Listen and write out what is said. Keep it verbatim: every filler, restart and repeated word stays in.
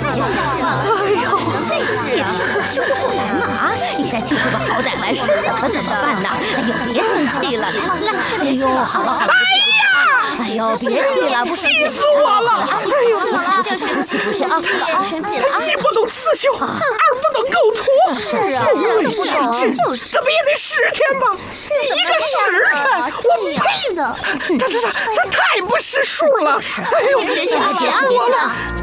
哎呦，这样生不过来嘛啊！你再气出个好歹来，生怎么怎么办呢？哎呦，别生气了，来，哎呦，好了好了。 哎呦，别气了，不生气， 气死我了！ 哎呦，不气不气不气啊！别生气了啊！ 一不懂刺绣，二不懂构图， 是啊，不懂就是， 怎么也得十天吧？一个时辰，我呸！ 的， 他他他他太不识数了！哎呦， 别气死我了！